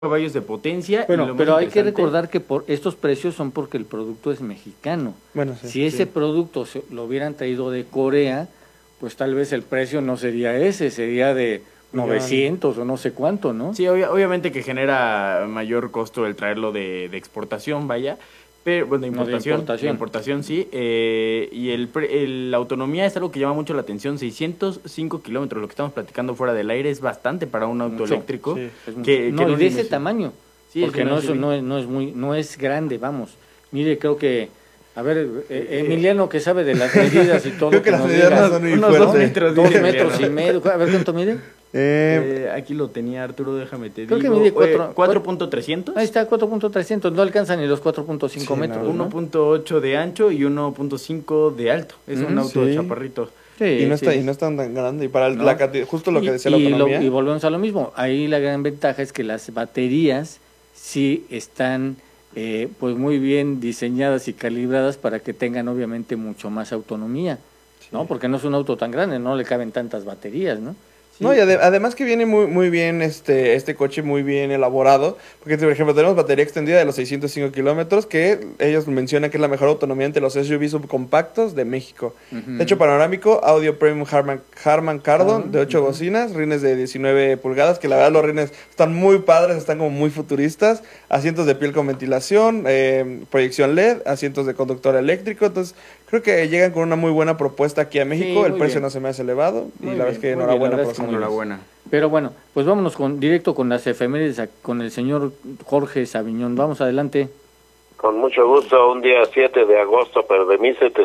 caballos de potencia. Bueno, pero hay que recordar que por estos precios son porque el producto es mexicano. Bueno, sí, si ese producto lo hubieran traído de Corea, pues tal vez el precio no sería ese, sería de 900 o no sé cuánto, ¿no? Sí, obviamente que genera mayor costo el traerlo de exportación, vaya. Pero, bueno, de importación, sí. Y la autonomía es algo que llama mucho la atención. 605 kilómetros, lo que estamos platicando fuera del aire, es bastante para un auto eléctrico. Sí, que de ese tamaño. Sí, porque no es grande, vamos. Mire, creo que... A ver, Emiliano, que sabe de las medidas y todo. Creo que las medidas no son muy fuertes. 2 metros. 2 metros y medio. A ver, ¿cuánto mide? Aquí lo tenía Arturo, déjame te creo digo. Que mide 4.300. Ahí está, 4.300. No alcanza ni los 4.5 metros. 1.8 de ancho y 1.5 de alto. Es un auto chaparrito. Sí, y no es tan grande. Y para justo lo que decía la autonomía. Y volvemos a lo mismo. Ahí la gran ventaja es que las baterías sí están pues muy bien diseñadas y calibradas para que tengan obviamente mucho más autonomía, ¿no? Porque no es un auto tan grande, no le caben tantas baterías, ¿no? Sí. No, y además que viene muy bien este coche, muy bien elaborado, porque por ejemplo tenemos batería extendida de los 605 kilómetros, que ellos mencionan que es la mejor autonomía entre los SUV subcompactos de México. Techo panorámico, audio premium Harman Kardon de 8 bocinas, rines de 19 pulgadas, que la verdad los rines están muy padres, están como muy futuristas, asientos de piel con ventilación, proyección LED, asientos de conductor eléctrico. Entonces creo que llegan con una muy buena propuesta aquí a México. El precio no se me hace elevado y la verdad es que enhorabuena. Pero bueno, pues vámonos directo con las efemérides con el señor Jorge Sabiñón. Vamos adelante. Con mucho gusto. Un día 7 de agosto, pero de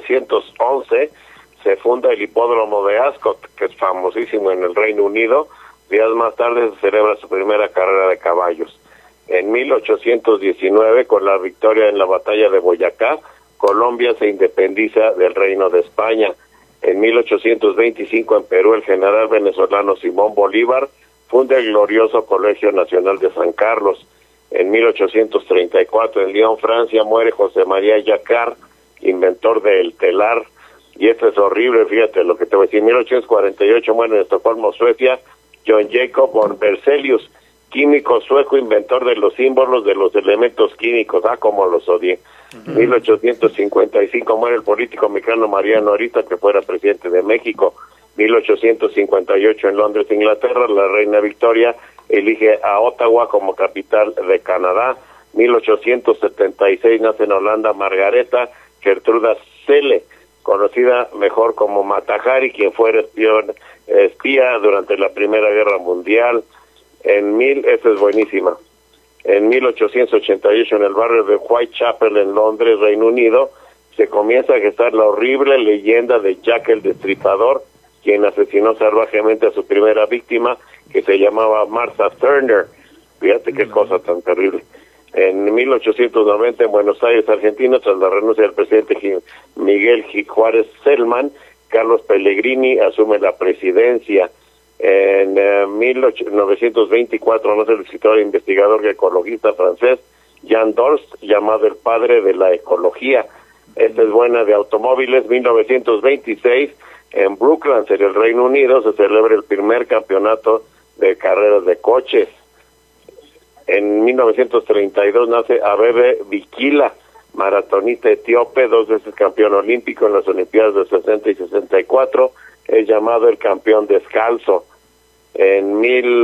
1711, se funda el hipódromo de Ascot, que es famosísimo en el Reino Unido. Días más tarde se celebra su primera carrera de caballos. En 1819, con la victoria en la batalla de Boyacá, Colombia se independiza del Reino de España. En 1825, en Perú, el general venezolano Simón Bolívar funda el glorioso Colegio Nacional de San Carlos. En 1834, en Lyon, Francia, muere José María Jacquard, inventor del telar. Y esto es horrible, fíjate lo que te voy a decir. En 1848 muere en Estocolmo, Suecia, John Jacob von Berzelius, químico sueco, inventor de los símbolos de los elementos químicos. Como los odié. 1855 muere el político mexicano Mariano Arista, que fuera presidente de México. 1858 en Londres, Inglaterra, la reina Victoria elige a Ottawa como capital de Canadá. 1876 nace en Holanda Margareta Gertruda Celle, conocida mejor como Mata-Hari, quien fuera espía durante la Primera Guerra Mundial. Esta es buenísima. En 1888, en el barrio de Whitechapel, en Londres, Reino Unido, se comienza a gestar la horrible leyenda de Jack el Destripador, quien asesinó salvajemente a su primera víctima, que se llamaba Martha Turner. Fíjate qué cosa tan terrible. En 1890, en Buenos Aires, Argentina, tras la renuncia del presidente Miguel Juárez Celman, Carlos Pellegrini asume la presidencia. En 1924 nace el escritor e investigador y ecologista francés Jean Dorst, llamado el padre de la ecología. Esta es buena, de automóviles. 1926, en Brooklands, en el Reino Unido, se celebra el primer campeonato de carreras de coches. En 1932 nace Abebe Bikila, maratonista etíope, 2 veces campeón olímpico en las Olimpiadas de 60 y 64, es llamado el campeón descalzo. En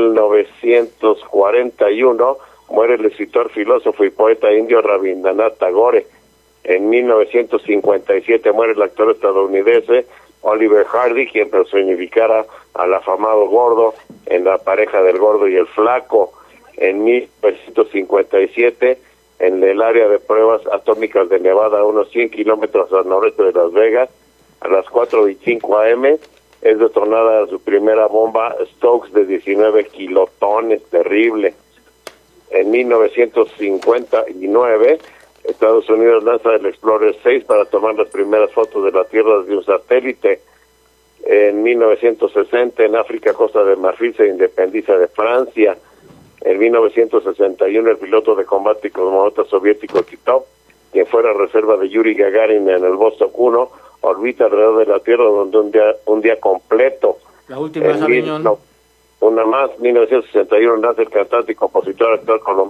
1941 muere el escritor, filósofo y poeta indio Rabindranath Tagore. En 1957 muere el actor estadounidense Oliver Hardy, quien personificara al afamado gordo en La pareja del gordo y el flaco. En 1957, en el área de pruebas atómicas de Nevada, a unos 100 kilómetros al noreste de Las Vegas, a las 4:25 a.m., es detonada su primera bomba Stokes de 19 kilotones, terrible. En 1959, Estados Unidos lanza el Explorer 6 para tomar las primeras fotos de la Tierra desde un satélite. En 1960, en África, Costa de Marfil se independiza de Francia. En 1961, el piloto de combate y cosmonauta soviético Titov, quien fuera reserva de Yuri Gagarin en el Vostok 1, orbita alrededor de la Tierra durante un día completo. La última, Una más, 1961, nace el cantante y compositor, actor colombiano